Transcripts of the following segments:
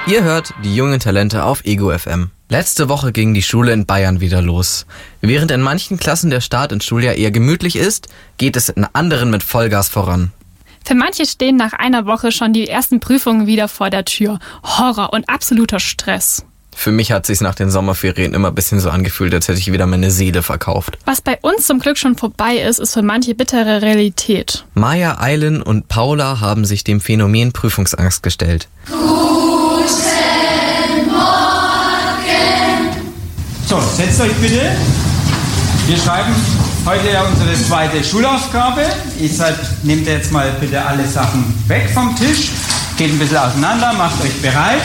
Ihr hört die jungen Talente auf Ego FM. Letzte Woche ging die Schule in Bayern wieder los. Während in manchen Klassen der Start ins Schuljahr eher gemütlich ist, geht es in anderen mit Vollgas voran. Für manche stehen nach einer Woche schon die ersten Prüfungen wieder vor der Tür. Horror und absoluter Stress. Für mich hat sich's nach den Sommerferien immer ein bisschen so angefühlt, als hätte ich wieder meine Seele verkauft. Was bei uns zum Glück schon vorbei ist, ist für manche bittere Realität. Maja, Aylin und Paula haben sich dem Phänomen Prüfungsangst gestellt. So, setzt euch bitte. Wir schreiben heute ja unsere zweite Schulaufgabe. Nehmt jetzt mal bitte alle Sachen weg vom Tisch. Geht ein bisschen auseinander, macht euch bereit.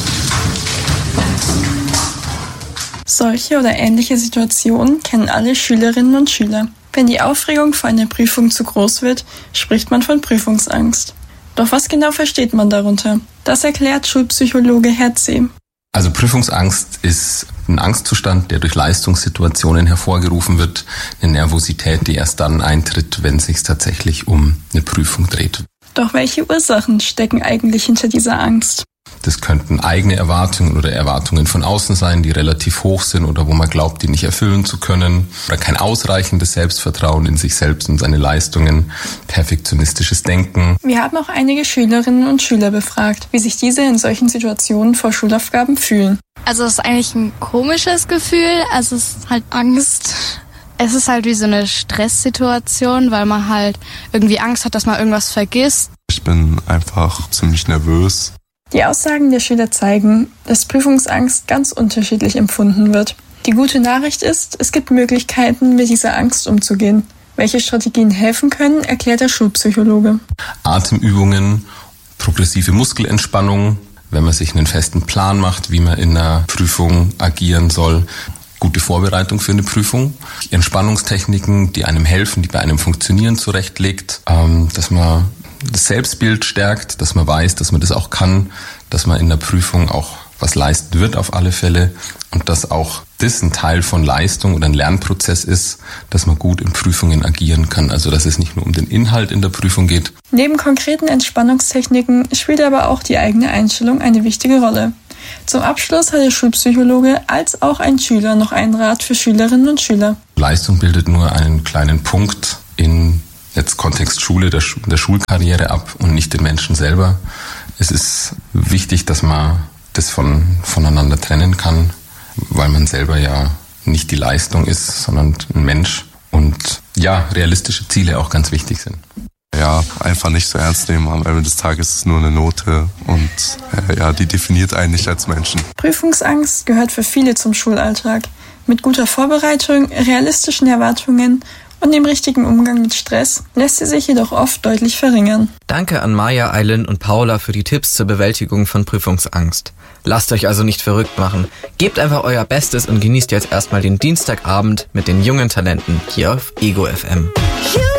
Solche oder ähnliche Situationen kennen alle Schülerinnen und Schüler. Wenn die Aufregung vor einer Prüfung zu groß wird, spricht man von Prüfungsangst. Doch was genau versteht man darunter? Das erklärt Schulpsychologe Herzeh. Also Prüfungsangst ist ein Angstzustand, der durch Leistungssituationen hervorgerufen wird, eine Nervosität, die erst dann eintritt, wenn es sich tatsächlich um eine Prüfung dreht. Doch welche Ursachen stecken eigentlich hinter dieser Angst? Das könnten eigene Erwartungen oder Erwartungen von außen sein, die relativ hoch sind oder wo man glaubt, die nicht erfüllen zu können. Oder kein ausreichendes Selbstvertrauen in sich selbst und seine Leistungen, perfektionistisches Denken. Wir haben auch einige Schülerinnen und Schüler befragt, wie sich diese in solchen Situationen vor Schulaufgaben fühlen. Also es ist eigentlich ein komisches Gefühl, also es ist halt Angst. Es ist halt wie so eine Stresssituation, weil man halt irgendwie Angst hat, dass man irgendwas vergisst. Ich bin einfach ziemlich nervös. Die Aussagen der Schüler zeigen, dass Prüfungsangst ganz unterschiedlich empfunden wird. Die gute Nachricht ist, es gibt Möglichkeiten, mit dieser Angst umzugehen. Welche Strategien helfen können, erklärt der Schulpsychologe. Atemübungen, progressive Muskelentspannung, wenn man sich einen festen Plan macht, wie man in einer Prüfung agieren soll. Gute Vorbereitung für eine Prüfung. Entspannungstechniken, die einem helfen, die bei einem Funktionieren zurechtlegt, dass man das Selbstbild stärkt, dass man weiß, dass man das auch kann, dass man in der Prüfung auch was leisten wird auf alle Fälle und dass auch das ein Teil von Leistung oder ein Lernprozess ist, dass man gut in Prüfungen agieren kann. Also dass es nicht nur um den Inhalt in der Prüfung geht. Neben konkreten Entspannungstechniken spielt aber auch die eigene Einstellung eine wichtige Rolle. Zum Abschluss hat der Schulpsychologe als auch ein Schüler noch einen Rat für Schülerinnen und Schüler. Leistung bildet nur einen kleinen Punkt in jetzt Kontext Schule, der Schulkarriere ab und nicht den Menschen selber. Es ist wichtig, dass man das voneinander trennen kann, weil man selber ja nicht die Leistung ist, sondern ein Mensch. Und ja, realistische Ziele auch ganz wichtig sind. Ja, einfach nicht so ernst nehmen. Am Ende des Tages ist es nur eine Note und die definiert einen nicht als Menschen. Prüfungsangst gehört für viele zum Schulalltag. Mit guter Vorbereitung, realistischen Erwartungen und dem richtigen Umgang mit Stress lässt sie sich jedoch oft deutlich verringern. Danke an Maja, Aylin und Paula für die Tipps zur Bewältigung von Prüfungsangst. Lasst euch also nicht verrückt machen. Gebt einfach euer Bestes und genießt jetzt erstmal den Dienstagabend mit den jungen Talenten hier auf Ego FM.